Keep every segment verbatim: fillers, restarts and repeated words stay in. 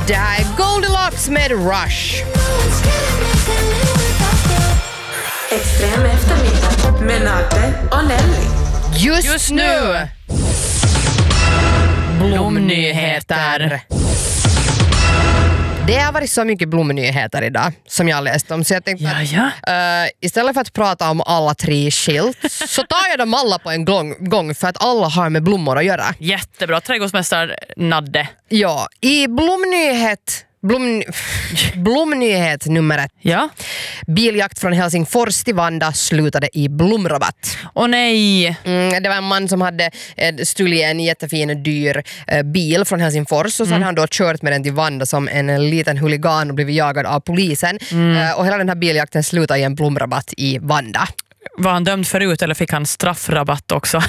Det här är Goldilocks med Rush. Extrem eftermiddag med Nadde och Nelly. Just, Just nu. nu. Blomnyheter. Det har varit så mycket blomnyheter idag som jag har läst om, så jag tänkte Ja, att, ja. uh, istället för att prata om alla tre skilt så tar jag dem alla på en gång, gång för att alla har med blommor att göra. Jättebra, trädgårdsmästare Nadde. Ja, i blomnyhet Blom, blomnyhet nummer ett. Ja. Biljakt från Helsingfors till Vanda slutade i blomrabatt. Åh nej. Mm, det var en man som hade eh, stulit en jättefin dyr eh, bil från Helsingfors och så Mm. hade han då kört med den till Vanda som en liten huligan och blivit jagad av polisen. Mm. Eh, och hela den här biljakten slutade i en blomrabatt i Vanda. Var han dömd förut eller fick han straffrabatt också?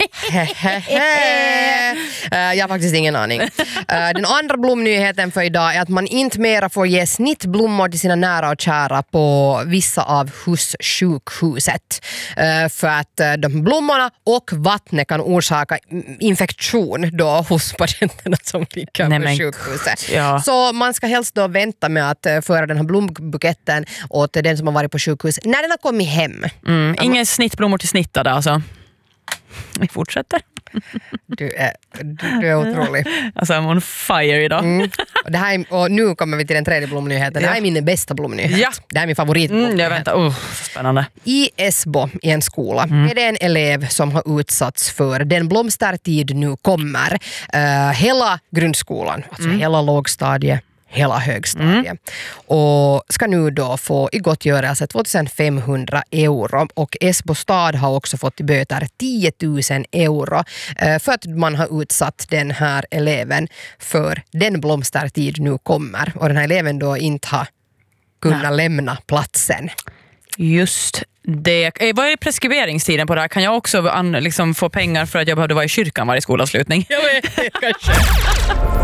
Uh, jag har faktiskt ingen aning. Uh, den andra blomnyheten för idag är att man inte mera får ge snittblommor till sina nära och kära på vissa av hussjukhuset. Uh, för att uh, de blommorna och vattnet kan orsaka infektion då hos patienterna som ligger Nej, på men sjukhuset. ja. Så man ska helst då vänta med att uh, föra den här blombuketten åt den som har varit på sjukhus när den har kommit hem. Mm. Ingen snittblommor till snittade alltså. Vi fortsätter. Du är, du, du är otrolig. Alltså I'm on fire idag. Mm. Och, det här är, och nu kommer vi till den tredje blomnyheten. Det här är min bästa blomnyhet. Ja. Det här är min favoritblomnyhet. Mm, jag väntar. Oh, spännande. I Esbo, i en skola, Mm. är det en elev som har utsatts för den blomstertid nu kommer. Uh, hela grundskolan, alltså Mm. hela lågstadiet, hela högstadiet. Mm. Och ska nu då få i gottgörelse tvåtusenfemhundra euro. Och Esbo stad har också fått i böter tio tusen euro eh, för att man har utsatt den här eleven för den blomstertid nu kommer. Och den här eleven då inte har kunnat Nej. lämna platsen. Just det. Eh, Vad är preskriberingstiden på det här? Kan jag också an, liksom, få pengar för att jag behövde vara i kyrkan varje skolavslutning? Jag vet, kanske.